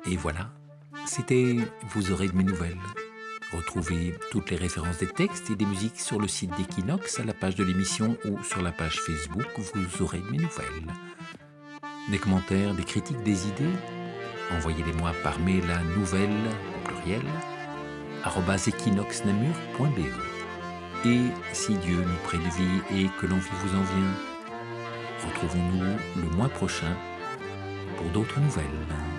Et voilà, c'était Vous aurez de mes nouvelles. Retrouvez toutes les références des textes et des musiques sur le site d'Equinox, à la page de l'émission ou sur la page Facebook Vous aurez de mes nouvelles. Des commentaires, des critiques, des idées, envoyez-les-moi par mail à nouvelles, au pluriel, @equinoxnamur.be. Et si Dieu nous prête de vie et que l'envie vous en vient, retrouvons-nous le mois prochain pour d'autres nouvelles.